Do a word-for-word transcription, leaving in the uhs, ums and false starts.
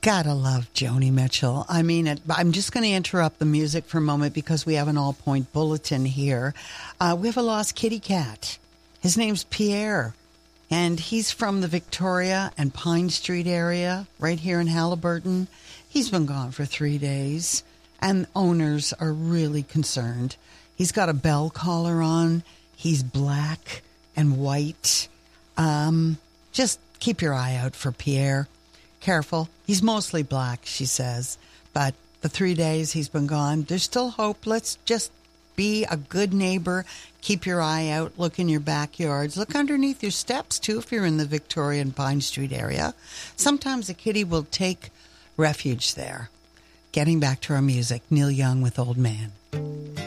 Gotta love Joni Mitchell. I mean, it, I'm just going to interrupt the music for a moment because we have an all-point bulletin here. Uh, we have a lost kitty cat. His name's Pierre, and he's from the Victoria and Pine Street area right here in Halliburton. He's been gone for three days, and owners are really concerned. He's got a bell collar on. He's black and white. Um, just keep your eye out for Pierre. Careful. He's mostly black, she says. But the three days he's been gone, there's still hope. Let's just be a good neighbor. Keep your eye out. Look in your backyards. Look underneath your steps, too, if you're in the Victoria and Pine Street area. Sometimes a kitty will take refuge there. Getting back to our music, Neil Young with Old Man.